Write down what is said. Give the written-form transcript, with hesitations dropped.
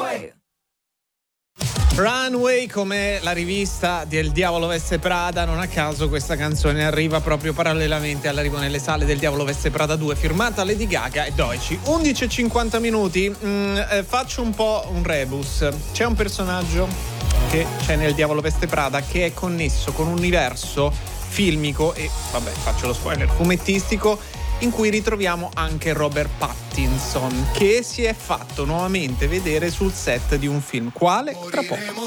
Runway, come la rivista del Diavolo Veste Prada. Non a caso questa canzone arriva proprio parallelamente all'arrivo nelle sale del Diavolo Veste Prada 2, firmata Lady Gaga e Doechii. 11:50 minuti. Faccio un po' un rebus. C'è un personaggio che c'è nel Diavolo Veste Prada che è connesso con un universo filmico e, vabbè, faccio lo spoiler, fumettistico, in cui ritroviamo anche Robert Pattinson, che si è fatto nuovamente vedere sul set di un film. Quale? Tra poco.